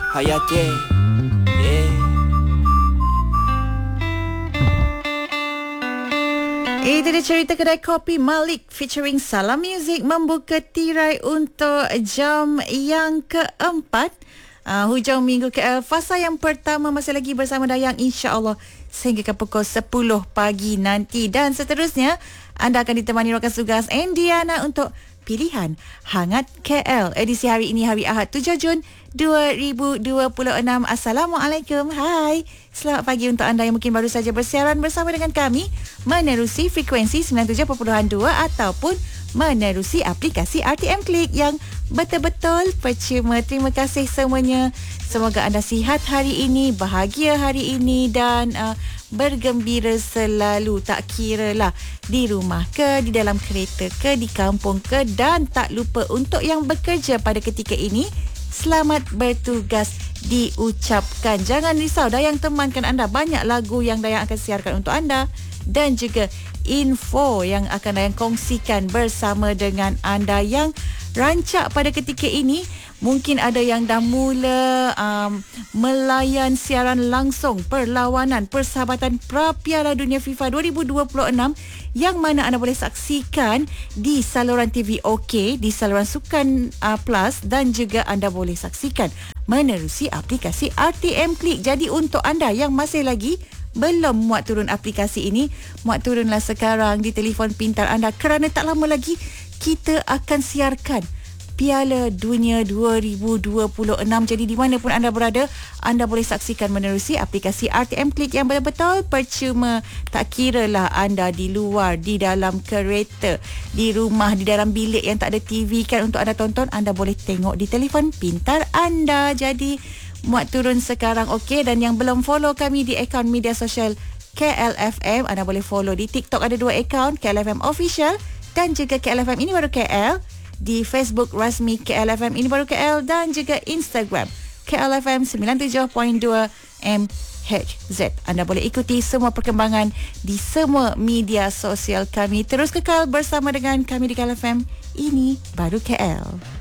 Hayati. Yeah. Itu dia cerita kedai kopi Malik featuring Salam Music membuka tirai untuk jam yang keempat. Hujung minggu KL, fasa yang pertama masih lagi bersama Dayang, insya-Allah sehingga ke pukul 10 pagi nanti. Dan seterusnya anda akan ditemani rakan tugas Indiana untuk Pilihan Hangat KL edisi hari ini, hari Ahad 7 Jun 2026. Assalamualaikum. Hai. Selamat pagi untuk anda yang mungkin baru saja bersiaran bersama dengan kami menerusi frekuensi 97.2 ataupun menerusi aplikasi RTM Klik yang betul-betul percuma. Terima kasih semuanya. Semoga anda sihat hari ini, bahagia hari ini dan bergembira selalu. Tak kira lah di rumah ke, di dalam kereta ke, di kampung ke, dan tak lupa untuk yang bekerja pada ketika ini, selamat bertugas diucapkan. Jangan risau, Dayang temankan anda. Banyak lagu yang Dayang akan siarkan untuk anda dan juga info yang akan Dayang kongsikan bersama dengan anda yang rancak pada ketika ini. Mungkin ada yang dah mula melayan siaran langsung perlawanan persahabatan Pra-Piala Dunia FIFA 2026 yang mana anda boleh saksikan di saluran TV OK, di saluran Sukan Plus dan juga anda boleh saksikan menerusi aplikasi RTM Klik. Jadi untuk anda yang masih lagi belum muat turun aplikasi ini, muat turunlah sekarang di telefon pintar anda kerana tak lama lagi kita akan siarkan Piala Dunia 2026. Jadi di mana pun anda berada, anda boleh saksikan menerusi aplikasi RTM Klik yang betul-betul percuma. Tak kira lah anda di luar, di dalam kereta, di rumah, di dalam bilik yang tak ada TV kan untuk anda tonton, anda boleh tengok di telefon pintar anda. Jadi muat turun sekarang, okey. Dan yang belum follow kami di akaun media sosial KLFM, anda boleh follow di TikTok, ada 2 akaun, KLFM Official dan juga KLFM Ini Baru KL. Di Facebook rasmi KLFM Ini Baru KL dan juga Instagram KLFM 97.2 MHZ. Anda boleh ikuti semua perkembangan di semua media sosial kami. Terus kekal bersama dengan kami di KLFM Ini Baru KL.